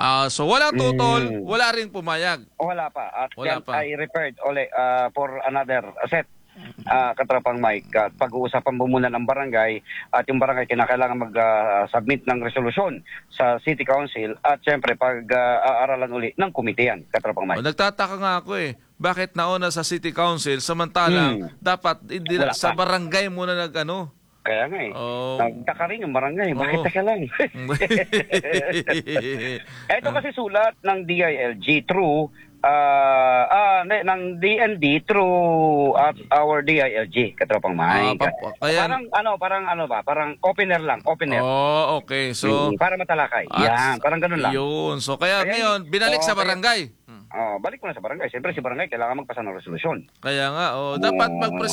So walang tutol, wala ring pumayag. Wala pa. At Wala yan pa. ay referred for another set. Katropang Mike, at pag-uusapan mo muna ng barangay at yung barangay kinakailangan mag-submit ng resolusyon sa City Council at syempre pag-aaralan uli ng komite yan, Katropang Mike. Nagtataka nga ako bakit nauna sa City Council samantalang dapat hindi sa barangay muna nag-ano? Kaya nga nagtaka rin yung barangay. Bakit teka lang? Ito kasi sulat ng DILG through ng DND through our DILG, Katropang Mike. Parang opener lang, opener. Oh, okay. So para matalakay. Yan, parang ganun lang. Yun. So kaya ngayon binalik sa barangay. Balik mo na sa barangay. Siyempre si barangay kailangan magpasa ng resolusyon. Kaya nga, dapat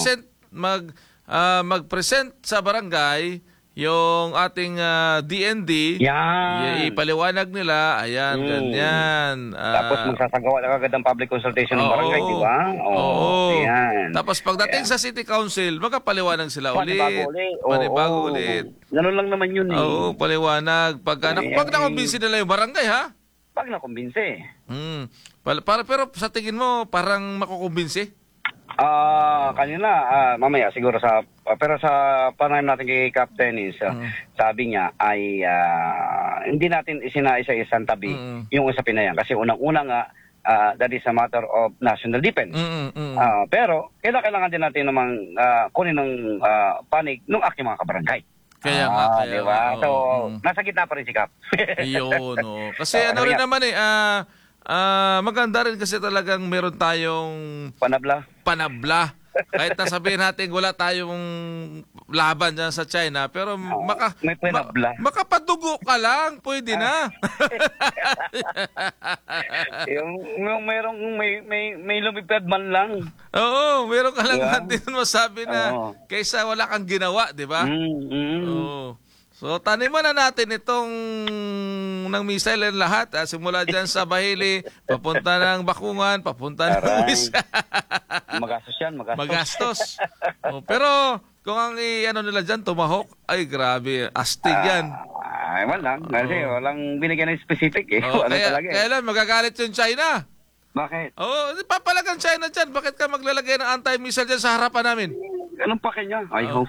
mag-present sa barangay yung ating DND. Yan. Ipaliwanag nila, ayan, ganyan. Tapos magsasagawa na agad ng public consultation ng barangay, di ba? Yan. Tapos pagdating sa City Council, magkapaliwanag sila ulit. Panibago ulit. Ganun lang naman yun Oo, paliwanag. Pag nakumbinsi nila yung barangay, ha? Pag nakumbinsi. Pero sa tingin mo, parang makukumbinsi? Kanina, mamaya siguro pero sa panayam natin kay Captain is, sabi niya ay hindi natin isinaisa-isang tabi yung usapin na yan. Kasi unang-una nga, that is a matter of national defense. Pero kailangan din natin namang kunin ng panig ng aking mga kabarangay. Kaya nga. Diba? So, nasa gitna pa rin si Cap. Yun, Kasi ano rin naman maganda rin kasi talagang meron tayong panabla. Kahit na sabihin natin wala tayong laban dyan sa China, pero may panabla. makapadugo ka lang, pwede na. yung may lumipad man lang. Oo, meron ka lang din masabi na kaysa wala kang ginawa, di ba? Oo. So, taniman na natin itong ng missile and lahat. Simula dyan sa Bahili, papunta ng Bakungan, papunta ng Misa. Magastos yan, magastos. Pero, kung ang nila dyan, Tomahawk, ay grabe, astig yan. Wala. Kasi walang binigyan ng specific Kaya lang, magagalit yung China. Bakit? Papalagang China dyan. Bakit ka maglalagay ng anti-missile dyan sa harapan namin? Anong pake niya? I hope.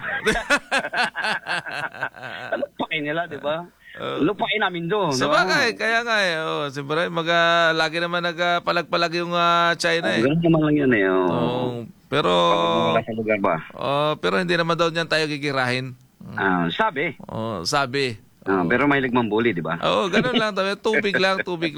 Anong pake nila, di ba? Lupain namin doon. Sabagay, kaya nga siyempre, lagi naman nagpalag-palag yung China Ganun naman lang yan pero, sa lugar ba? Pero hindi naman daw niyan tayo gigirahin. Sabi. Sabi. Pero may ligmambuli, di ba? Ganun lang. Tubig lang.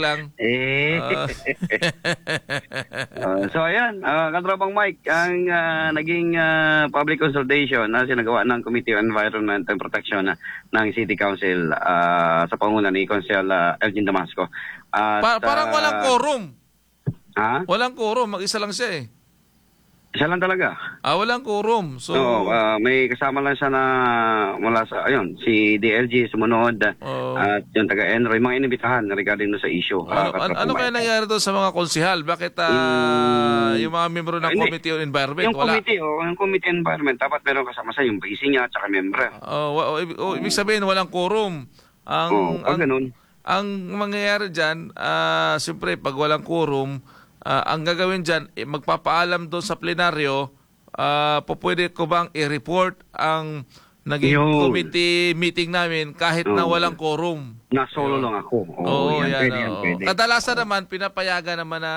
So, ayan. Katropang Mike, ang naging public consultation na sinagawa ng Committee on Environment and Protection ng City Council sa panguna ni Council Elgin Damasco. Parang walang quorum. Walang quorum. Mag-isa lang siya Isa lang talaga. Walang quorum. So, may kasama lang siya na mula sa, si DLG sumunod at yung taga-Enroy, mga inibitahan regarding sa issue. Ano kaya nangyari doon sa mga konsihal? Bakit yung mga membro ng Committee on Environment wala? Yung Committee on Environment, dapat meron kasama sa yung base niya at saka member. Ibig sabihin walang quorum. Ang mangyayari dyan, siyempre pag walang quorum, ang gagawin dyan, magpapaalam doon sa plenaryo, pwede ko bang i-report ang naging committee meeting namin kahit na walang quorum. Nasolo lang ako. Pwede. Kadalasan naman, pinapayagan naman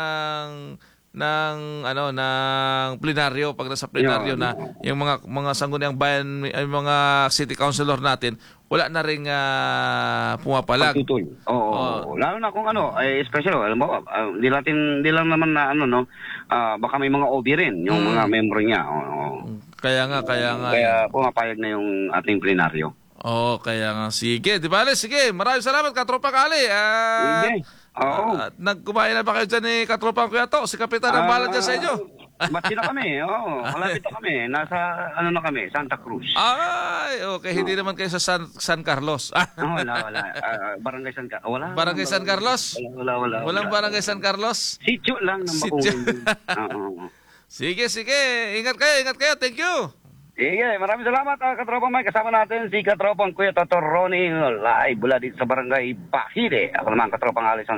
ng plenaryo, pag nasa plenaryo na yung mga sangguniang bayan, yung mga city councilor natin, wala na ring pumapalag. Lalo na kung especially, alam mo, di lang naman na baka may mga OB rin, yung mga membro niya. Kaya pumapayag na yung ating plenaryo. Kaya nga. Sige, di ba? Sige, maraming salamat, Katropang Ali. Nagkumain na ba kayo dyan ni Katropang Kuya To? Si Kapitan ang bahala dyan sa inyo. Bati na kami, malapit na kami. Nasa, na kami, Santa Cruz. Ay, okay. Hindi naman kayo sa San Carlos. Wala. Barangay San Carlos. Wala. Barangay San Carlos? Wala. Walang Barangay San Carlos? Sityo lang ng Bakungan. Sige. Ingat kayo. Thank you. Sige, maraming salamat, Katropang Mike. Kasama natin si Katropang Kuya Toto Ronnie live mula dito sa Barangay Bahide. Ako naman, Katropang Alison.